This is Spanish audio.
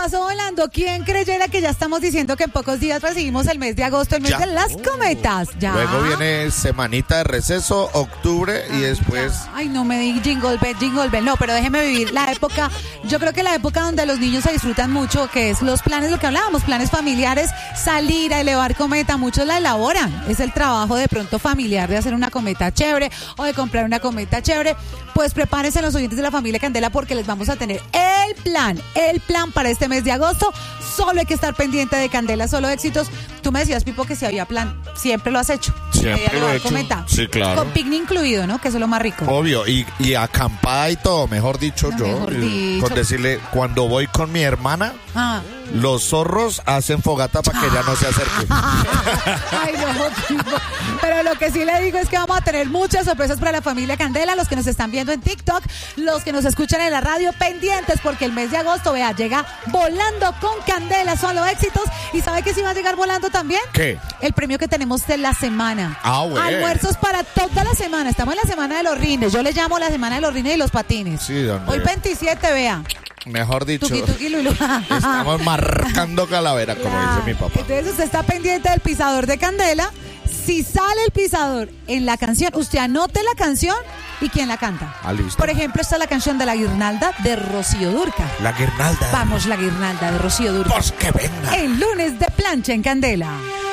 pasó volando. ¿Quién creyera que ya estamos diciendo que en pocos días recibimos el mes de agosto, el mes Ya. de las cometas? Ya. Luego viene semanita de receso, octubre y después... Ay, no me di jingle bell. No, pero déjeme vivir la época. Yo creo que la época donde los niños se disfrutan mucho, que es los planes, lo que hablábamos, planes familiares, salir a elevar cometa. Muchos la elaboran. Es el trabajo de pronto familiar de hacer una cometa chévere o de comprar una cometa chévere. Pues prepárense los oyentes de la familia Candela porque les vamos a tener el plan para este mes de agosto. Solo hay que estar pendiente de Candela, solo éxitos. Tú me decías, Pipo, que si había plan, siempre lo has hecho. Siempre lo he hecho. Cometa. Sí, claro. Con picnic incluido, ¿no? Que eso es lo más rico. Obvio, y acampada y todo, mejor dicho No, yo. mejor dicho. Con decirle, cuando voy con mi hermana, los zorros hacen fogata para que ella no se acerque. Ay, no, Pipo. Pero lo que sí le digo es que vamos a tener muchas sorpresas para la familia Candela, los que nos están viendo en TikTok, los que nos escuchan en la radio, pendientes porque el mes de agosto, vea, llega volando con Candela, solo éxitos. ¿Y sabe que sí va a llegar volando también? ¿Qué? El premio que tenemos de la semana. Bueno. Almuerzos para toda la semana. Estamos en la semana de los rines. Yo le llamo la semana de los rines y los patines. Sí, ¿dónde? Hoy 27, vea. Mejor dicho, Tuki, tuki, lulu. estamos marcando calavera, como dice mi papá. Entonces usted está pendiente del pisador de Candela. Si sale el pisador en la canción, usted anote la canción y quién la canta. Listo. Por ejemplo, está la canción de La Guirnalda de Rocío Dúrcal. La guirnalda. Vamos, La Guirnalda de Rocío Dúrcal. Pues que venga. El lunes de plancha en Candela.